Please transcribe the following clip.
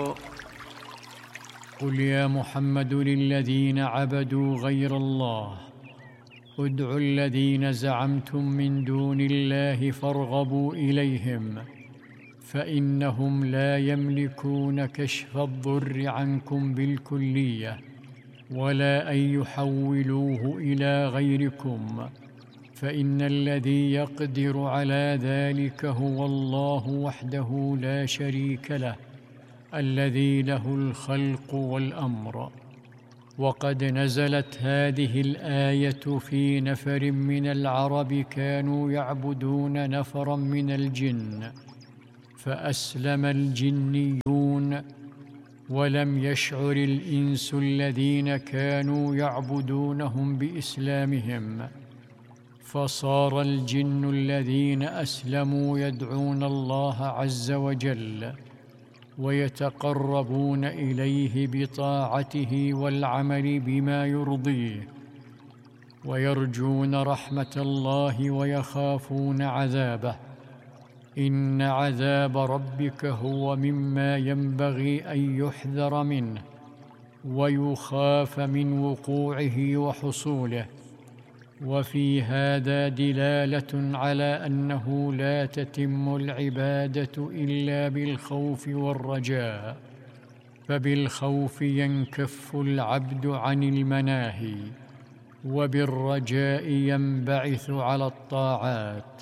قل يا محمد للذين عبدوا غير الله ادعوا الذين زعمتم من دون الله فارغبوا إليهم فإنهم لا يملكون كشف الضر عنكم بالكلية ولا أن يحولوه إلى غيركم، فإن الذي يقدر على ذلك هو الله وحده لا شريك له، الذي له الخلق والأمر. وقد نزلت هذه الآية في نفر من العرب كانوا يعبدون نفرا من الجن، فأسلم الجنيون، ولم يشعر الإنس الذين كانوا يعبدونهم بإسلامهم، فصار الجن الذين أسلموا يدعون الله عز وجل ويتقربون إليه بطاعته والعمل بما يرضيه، ويرجون رحمة الله ويخافون عذابه. إن عذاب ربك هو مما ينبغي أن يحذر منه ويخاف من وقوعه وحصوله. وفي هذا دلالة على أنه لا تتم العبادة إلا بالخوف والرجاء، فبالخوف ينكف العبد عن المناهي، وبالرجاء ينبعث على الطاعات.